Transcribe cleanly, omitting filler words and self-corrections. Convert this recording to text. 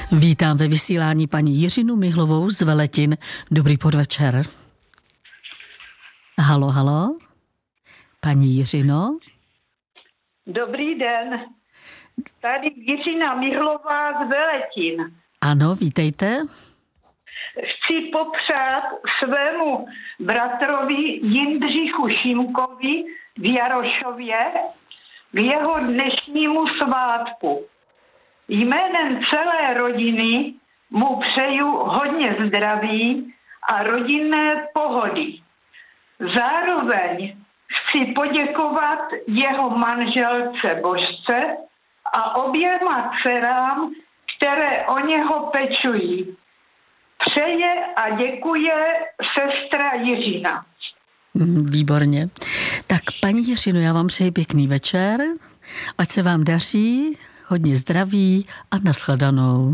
Vítám ve vysílání paní Jiřinu Mihlovou z Veletin. Dobrý podvečer. Halo, halo. Paní Jiřino. Dobrý den. Tady Jiřina Mihlová z Veletin. Ano, vítejte. Chci popřát svému bratrovi Jindřichu Šimkovi v Jarošově k jeho dnešnímu svátku. Jménem celé rodiny mu přeju hodně zdraví a rodinné pohody. Zároveň chci poděkovat jeho manželce Božce a oběma dcerám, které o něho pečují. Přeje a děkuje sestra Jiřina. Výborně. Tak paní Jiřino, já vám přeji pěkný večer, ať se vám daří, hodně zdraví a nashledanou.